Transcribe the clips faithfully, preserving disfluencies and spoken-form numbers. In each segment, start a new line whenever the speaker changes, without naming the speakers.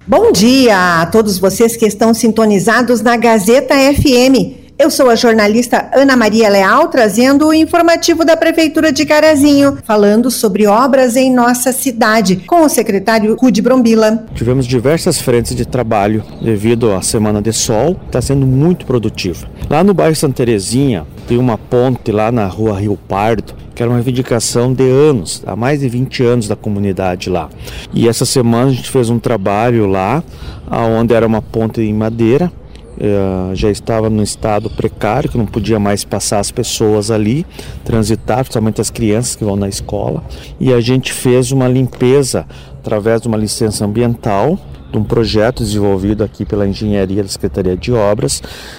Bom dia a todos vocês que estão sintonizados na Gazeta F M. Eu sou a jornalista Ana Maria Leal, trazendo o informativo da Prefeitura de Carazinho, falando sobre obras em nossa cidade, com o secretário Rudy Brombila.
Tivemos diversas frentes de trabalho devido à semana de sol, está sendo muito produtiva. Lá no bairro Santa Terezinha, tem uma ponte lá na rua Rio Pardo, que era uma reivindicação de anos, há mais de vinte anos da comunidade lá. E essa semana a gente fez um trabalho lá, onde era uma ponte em madeira, Uh, já estava num estado precário, que não podia mais passar as pessoas ali, transitar, principalmente as crianças que vão na escola, e a gente fez uma limpeza através de uma licença ambiental, de um projeto desenvolvido aqui pela engenharia da Secretaria de Obras,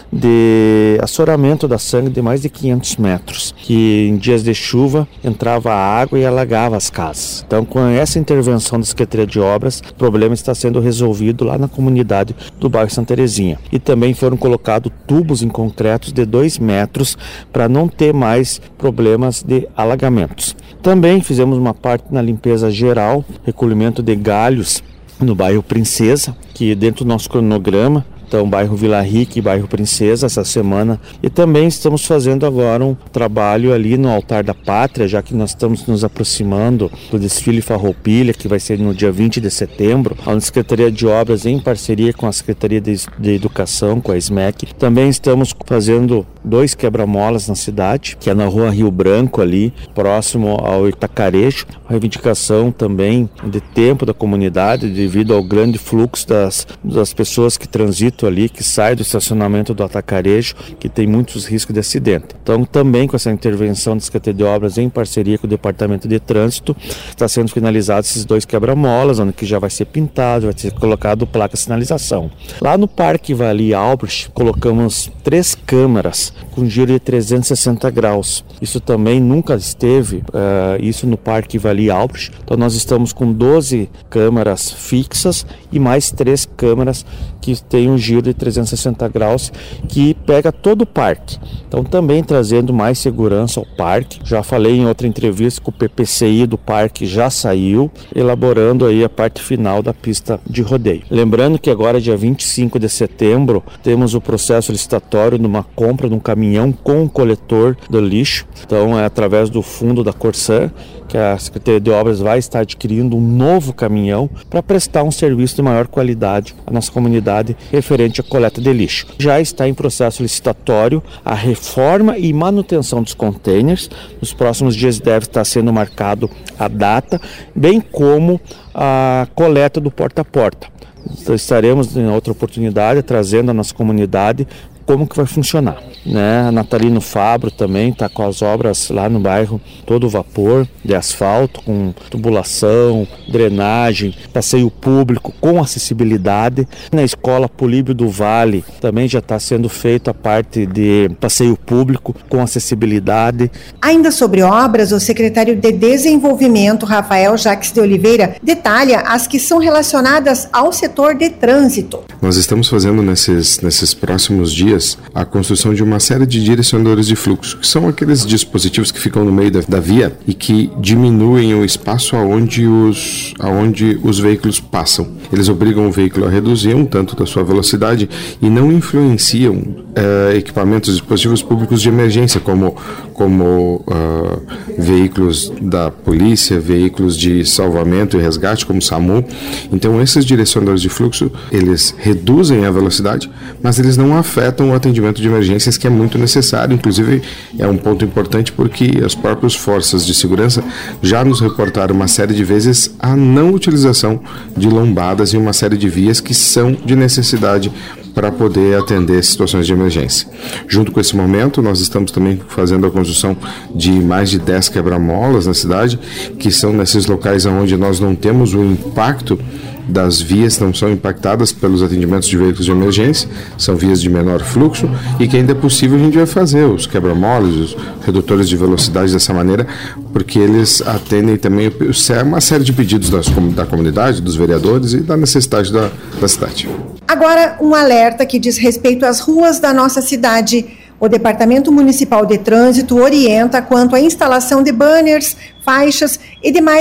de assoramento da sangue de mais de quinhentos metros, que em dias de chuva entrava água e alagava as casas. Então, com essa intervenção da Secretaria de Obras, o problema está sendo resolvido lá na comunidade do bairro Santa Terezinha. E também foram colocados tubos em concretos de dois metros para não ter mais problemas de alagamentos. Também fizemos uma parte na limpeza geral, recolhimento de galhos no bairro Princesa, que dentro do nosso cronograma, então bairro Vila Rica e bairro Princesa essa semana, e também estamos fazendo agora um trabalho ali no Altar da Pátria, já que nós estamos nos aproximando do desfile Farroupilha, que vai ser no dia vinte de setembro, a Secretaria de Obras, em parceria com a Secretaria de, de Educação, com a S M E C, também estamos fazendo dois quebra-molas na cidade, que é na rua Rio Branco ali, próximo ao Itacarejo, a reivindicação também de tempo da comunidade, devido ao grande fluxo das, das pessoas que transitam ali, que sai do estacionamento do Atacarejo, que tem muitos riscos de acidente. Então, também com essa intervenção da Secretaria de Obras em parceria com o Departamento de Trânsito, está sendo finalizados esses dois quebra-molas, onde que já vai ser pintado, vai ser colocado placa de sinalização. Lá no Parque Vali Albrecht, colocamos três câmeras com giro de trezentos e sessenta graus. Isso também nunca esteve, uh, isso no Parque Vali Albrecht. Então, nós estamos com doze câmeras fixas e mais três câmeras que tem um giro de trezentos e sessenta graus que pega todo o parque. Então, também trazendo mais segurança ao parque. Já falei em outra entrevista que o P P C I do parque já saiu, elaborando aí a parte final da pista de rodeio. Lembrando que agora, dia vinte e cinco de setembro, temos o processo licitatório numa compra de um caminhão com um coletor do lixo. Então, é através do fundo da Corsan que a Secretaria de Obras vai estar adquirindo um novo caminhão para prestar um serviço de maior qualidade à nossa comunidade referente à coleta de lixo. Já está em processo licitatório a reforma e manutenção dos containers. Nos próximos dias deve estar sendo marcado a data, bem como a coleta do porta a porta. Então, estaremos em outra oportunidade trazendo à nossa comunidade como que vai funcionar, né? Natalino Fabro também está com as obras lá no bairro, todo vapor de asfalto, com tubulação, drenagem, passeio público com acessibilidade. Na escola Políbio do Vale também já está sendo feita a parte de passeio público com acessibilidade.
Ainda sobre obras, o secretário de Desenvolvimento, Rafael Jacques de Oliveira, detalha as que são relacionadas ao setor de trânsito.
Nós estamos fazendo nesses, nesses próximos dias a construção de uma série de direcionadores de fluxo, que são aqueles dispositivos que ficam no meio da, da via e que diminuem o espaço aonde os, aonde os veículos passam. Eles obrigam o veículo a reduzir um tanto da sua velocidade e não influenciam uh, equipamentos, dispositivos públicos de emergência, como, como uh, veículos da polícia, veículos de salvamento e resgate, como o SAMU. Então, esses direcionadores de fluxo, eles reduzem a velocidade, mas eles não afetam o atendimento de emergências, que é muito necessário. Inclusive, é um ponto importante porque as próprias forças de segurança já nos reportaram uma série de vezes a não utilização de lombadas em uma série de vias que são de necessidade para poder atender situações de emergência. Junto com esse momento, nós estamos também fazendo a construção de mais de dez quebra-molas na cidade, que são nesses locais onde nós não temos o impacto das vias, não são impactadas pelos atendimentos de veículos de emergência, são vias de menor fluxo e que ainda é possível a gente vai fazer os quebra-molas, os redutores de velocidade dessa maneira, porque eles atendem também uma série de pedidos das, da comunidade, dos vereadores e da necessidade da, da cidade.
Agora, um alerta que diz respeito às ruas da nossa cidade. O Departamento Municipal de Trânsito orienta quanto à instalação de banners, faixas e demais